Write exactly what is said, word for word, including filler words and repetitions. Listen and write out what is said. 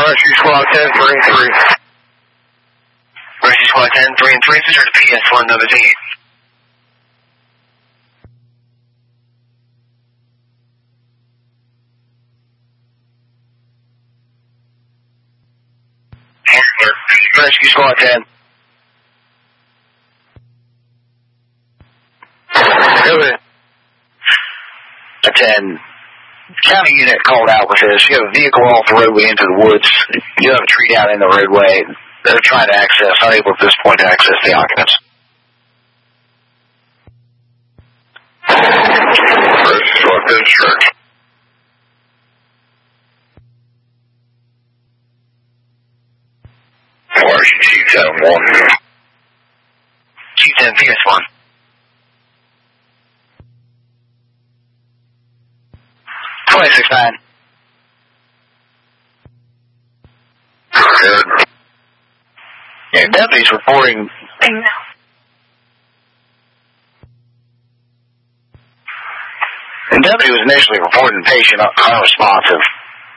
Rescue Squad ten, three and three. Rescue Squad ten, three and three, Sister to P S one, number eight. Rescue Squad ten. Really? A ten. County unit called out with this. You have a vehicle off the roadway into the woods. You have a tree down in the roadway. They're trying to access, unable at this point to access the occupants. Rescue Squad ten, church. Rescue Chief ten one. Chief ten, P S one. twenty-six nine. Good. Yeah, deputies reporting. The deputy was initially reporting patient unresponsive.